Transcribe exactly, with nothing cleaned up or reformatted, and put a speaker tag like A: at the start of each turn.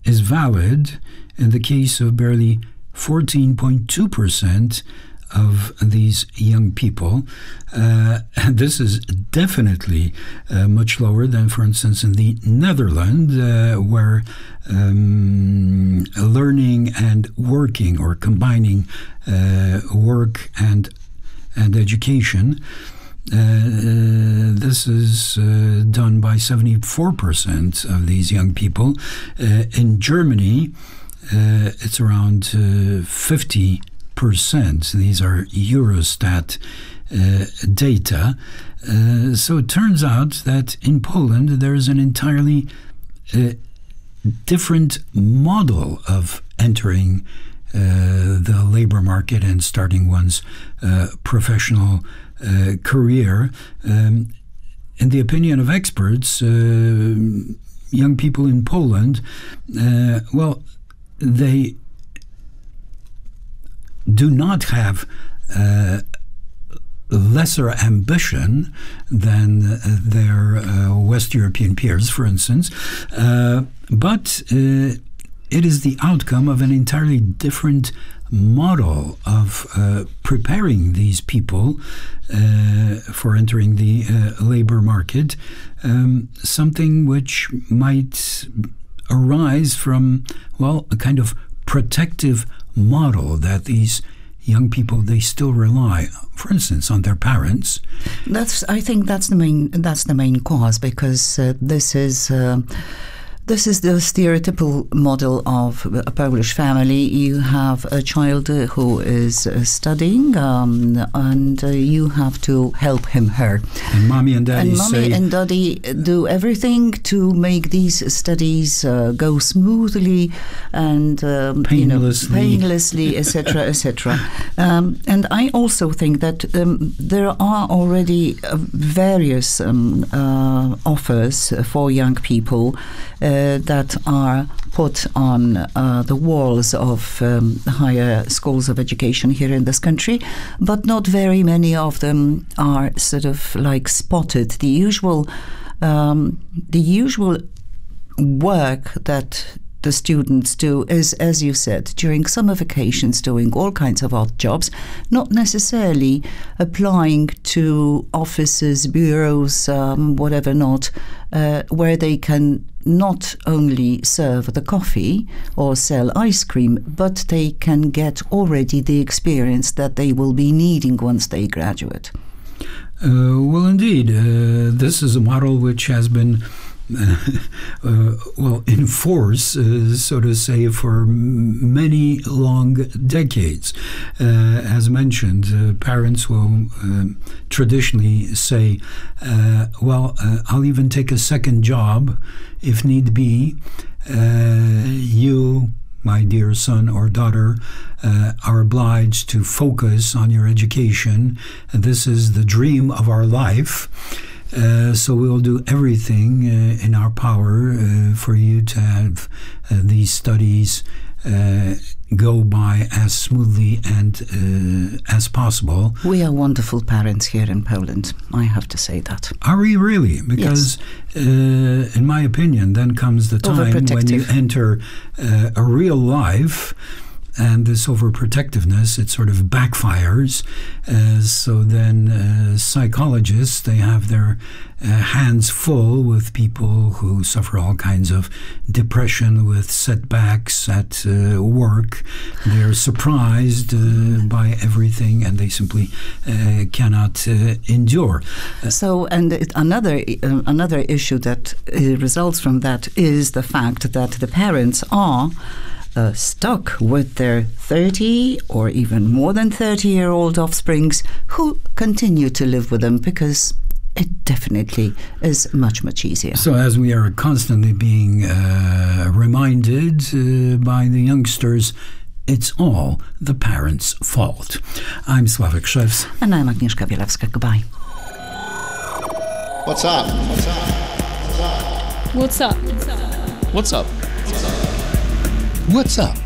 A: is valid in the case of barely fourteen point two percent of these young people. Uh, and this is definitely uh, much lower than, for instance, in the Netherlands, uh, where um, learning and working, or combining uh, work and and education, Uh, this is uh, done by seventy-four percent of these young people. Uh, in Germany, uh, it's around uh, fifty percent. These are Eurostat uh, data. Uh, so it turns out that in Poland there is an entirely uh, different model of entering uh, the labor market and starting one's uh, professional Uh, career. Um, in the opinion of experts, uh, young people in Poland, uh, well, they do not have uh, lesser ambition than uh, their uh, West European peers, for instance, uh, but uh, it is the outcome of an entirely different model of uh, preparing these people uh, for entering the uh, labor market, um, something which might arise from, well, a kind of protective model that these young people, they still rely, for instance, on their parents.
B: That's, I think that's the main, that's the main cause, because uh, this is uh, This is the stereotypical model of a Polish family. You have a child who is studying, um, and uh, you have to help him, her.
A: And mommy and daddy
B: and mommy
A: say,
B: and daddy do everything to make these studies uh, go smoothly and um,
A: painlessly,
B: you know, painlessly, et cetera, et cetera. Um, and I also think that um, there are already uh, various um, uh, offers for young people Uh, that are put on uh, the walls of um, higher schools of education here in this country, but not very many of them are sort of like spotted. The usual, um, the usual work that the students do is, as you said, during summer vacations, doing all kinds of odd jobs, not necessarily applying to offices, bureaus, um, whatever not, uh, where they can not only serve the coffee or sell ice cream, but they can get already the experience that they will be needing once they graduate.
A: Uh, well, indeed, uh, this is a model which has been Uh, well, in force, uh, so to say, for many long decades. Uh, as mentioned, uh, parents will uh, traditionally say, uh, well, uh, I'll even take a second job if need be. Uh, you, my dear son or daughter, uh, are obliged to focus on your education. And this is the dream of our life. Uh, so we will do everything uh, in our power uh, for you to have uh, these studies uh, go by as smoothly and uh, as possible.
B: We are wonderful parents here in Poland, I have to say that.
A: Are we really? Because yes. uh, in my opinion, then comes the time when you enter uh, a real life, and this overprotectiveness, it sort of backfires. Uh, so then uh, psychologists, they have their uh, hands full with people who suffer all kinds of depression with setbacks at uh, work. They're surprised uh, by everything, and they simply uh, cannot uh, endure.
B: So, and it, another, uh, another issue that uh, results from that is the fact that the parents are Uh, stuck with their thirty or even more than thirty year old offsprings who continue to live with them, because it definitely is much, much easier.
A: So as we are constantly being uh, reminded uh, by the youngsters, it's all the parents' fault. I'm Sławek Krzewski.
B: And I'm Agnieszka Bielawska. Goodbye.
C: What's up? What's up?
D: What's up? What's up?
C: What's up?
E: What's up?